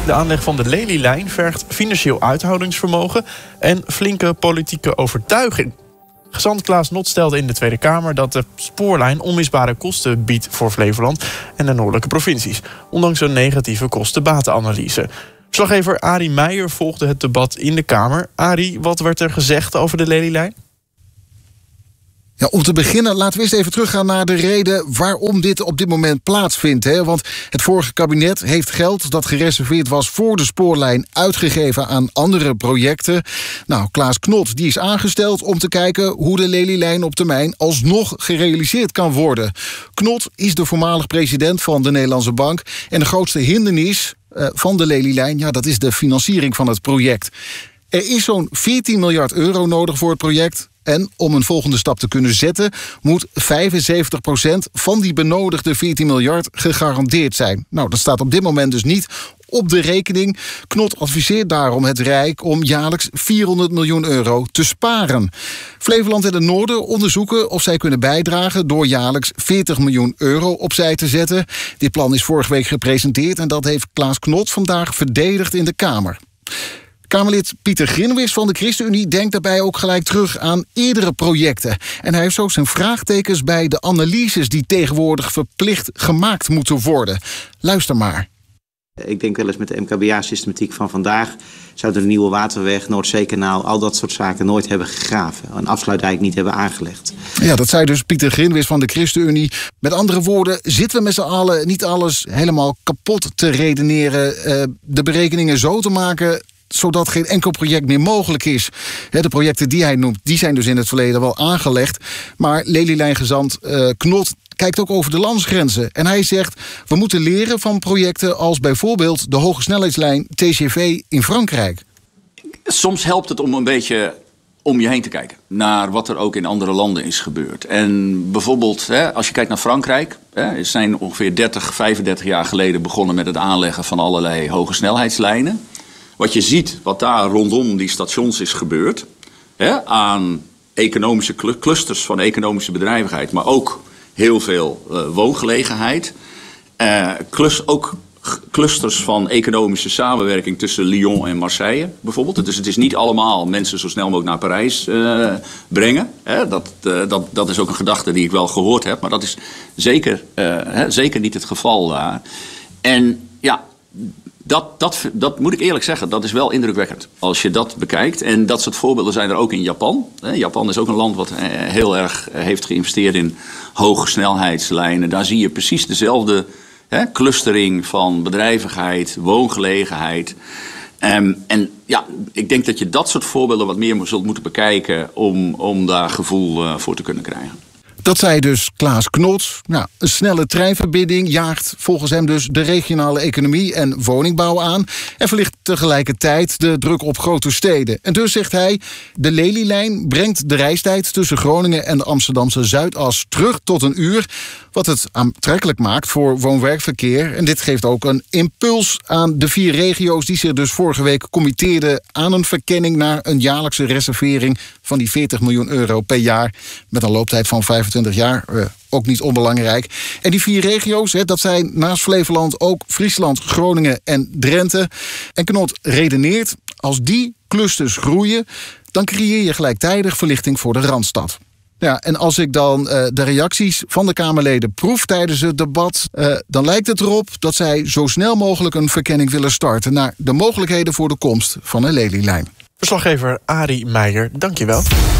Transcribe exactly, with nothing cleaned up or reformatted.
De aanleg van de Lelylijn vergt financieel uithoudingsvermogen en flinke politieke overtuiging. Gezant Klaas Knot stelde in de Tweede Kamer dat de spoorlijn onmisbare kosten biedt voor Flevoland en de noordelijke provincies, ondanks een negatieve kosten-batenanalyse. Verslaggever Arie Meijer volgde het debat in de Kamer. Arie, wat werd er gezegd over de Lelylijn? Ja, om te beginnen laten we eens even teruggaan naar de reden waarom dit op dit moment plaatsvindt. Hè? Want het vorige kabinet heeft geld dat gereserveerd was voor de spoorlijn uitgegeven aan andere projecten. Nou, Klaas Knot die is aangesteld om te kijken hoe de Lelylijn op termijn alsnog gerealiseerd kan worden. Knot is de voormalig president van de Nederlandse Bank en de grootste hindernis uh, van de Lelylijn, ja, dat is de financiering van het project. Er is zo'n veertien miljard euro nodig voor het project. En om een volgende stap te kunnen zetten, moet vijfenzeventig procent van die benodigde veertien miljard gegarandeerd zijn. Nou, dat staat op dit moment dus niet op de rekening. Knot adviseert daarom het Rijk om jaarlijks vierhonderd miljoen euro te sparen. Flevoland en het Noorden onderzoeken of zij kunnen bijdragen door jaarlijks veertig miljoen euro opzij te zetten. Dit plan is vorige week gepresenteerd en dat heeft Klaas Knot vandaag verdedigd in de Kamer. Kamerlid Pieter Grinwis van de ChristenUnie denkt daarbij ook gelijk terug aan eerdere projecten. En hij heeft zo zijn vraagtekens bij de analyses die tegenwoordig verplicht gemaakt moeten worden. Luister maar. Ik denk wel eens met de M K B A-systematiek van vandaag zouden de Nieuwe Waterweg, Noordzeekanaal, al dat soort zaken nooit hebben gegraven. Een afsluitdijk niet hebben aangelegd. Ja, dat zei dus Pieter Grinwis van de ChristenUnie. Met andere woorden, zitten we met z'n allen niet alles helemaal kapot te redeneren, uh, de berekeningen zo te maken zodat geen enkel project meer mogelijk is. De projecten die hij noemt, die zijn dus in het verleden wel aangelegd. Maar Lelylijn-gezant uh, Knot kijkt ook over de landsgrenzen. En hij zegt, we moeten leren van projecten als bijvoorbeeld de hogesnelheidslijn T G V in Frankrijk. Soms helpt het om een beetje om je heen te kijken naar wat er ook in andere landen is gebeurd. En bijvoorbeeld, hè, als je kijkt naar Frankrijk, hè, ze zijn ongeveer dertig, vijfendertig jaar geleden begonnen met het aanleggen van allerlei hogesnelheidslijnen. Wat je ziet, wat daar rondom die stations is gebeurd, hè, aan economische clusters van economische bedrijvigheid, maar ook heel veel uh, woongelegenheid. Uh, klus, ook clusters van economische samenwerking tussen Lyon en Marseille bijvoorbeeld. Dus het is niet allemaal mensen zo snel mogelijk naar Parijs uh, brengen. Hè. Dat, uh, dat, dat is ook een gedachte die ik wel gehoord heb, maar dat is zeker, uh, hè, zeker niet het geval daar. En ja, Dat, dat, dat moet ik eerlijk zeggen, dat is wel indrukwekkend als je dat bekijkt. En dat soort voorbeelden zijn er ook in Japan. Japan is ook een land wat heel erg heeft geïnvesteerd in hoge snelheidslijnen. Daar zie je precies dezelfde hè, clustering van bedrijvigheid, woongelegenheid. Um, en ja, ik denk dat je dat soort voorbeelden wat meer zult moeten bekijken om, om daar gevoel uh, voor te kunnen krijgen. Dat zei dus Klaas Knot. Nou, een snelle treinverbinding jaagt volgens hem dus de regionale economie en woningbouw aan en verlicht tegelijkertijd de druk op grote steden. En dus zegt hij, de Lelylijn brengt de reistijd tussen Groningen en de Amsterdamse Zuidas terug tot een uur, wat het aantrekkelijk maakt voor woon-werkverkeer. En dit geeft ook een impuls aan de vier regio's die zich dus vorige week committeerden aan een verkenning naar een jaarlijkse reservering van die veertig miljoen euro per jaar met een looptijd van vijfentwintig jaar. Uh, ook niet onbelangrijk. En die vier regio's, hè, dat zijn naast Flevoland ook Friesland, Groningen en Drenthe. En Knot redeneert, als die clusters groeien, dan creëer je gelijktijdig verlichting voor de Randstad. Ja, en als ik dan uh, de reacties van de Kamerleden proef tijdens het debat, Uh, dan lijkt het erop dat zij zo snel mogelijk een verkenning willen starten naar de mogelijkheden voor de komst van een Lelylijn. Verslaggever Arie Meijer, dankjewel.